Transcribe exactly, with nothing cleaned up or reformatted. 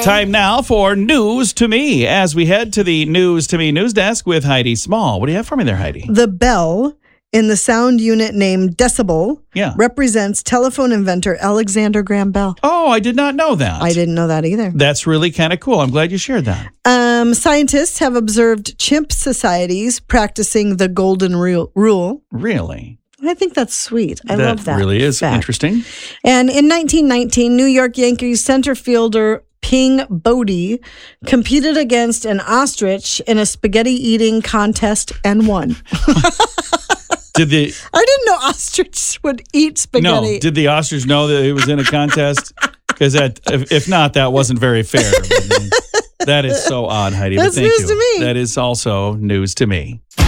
Time now for News to Me as we head to the News to Me news desk with Heidi Small. What do you have for me there, Heidi? The bell in the sound unit named decibel Yeah. represents telephone inventor Alexander Graham Bell. Oh, I did not know that. I didn't know that either. That's really kind of cool. I'm glad you shared that. Um, scientists have observed chimp societies practicing the golden ru- rule. Really? I think that's sweet. I that love that. really is fact. interesting. And in nineteen nineteen, New York Yankees center fielder Ping Bodie competed against an ostrich in a spaghetti eating contest and won. Did the I didn't know ostriches would eat spaghetti. No, did the ostrich know that it was in a contest? Because that, if, if not, that wasn't very fair. That is so odd, Heidi. That's but thank news you. to me. That is also news to me.